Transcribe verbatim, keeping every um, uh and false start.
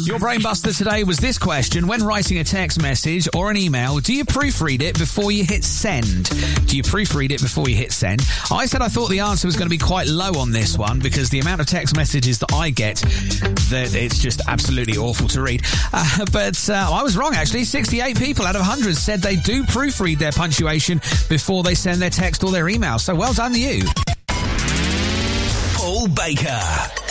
Your brainbuster today was this question. When writing a text message or an email, do you proofread it before you hit send? Do you proofread it before you hit send? I said I thought the answer was going to be quite low on this one because the amount of text messages that I get, that it's just absolutely awful to read. Uh, but uh, I was wrong, actually. sixty-eight people out of one hundred said they do proofread their punctuation before they send their text or their email. So well done to you. Paul Baker.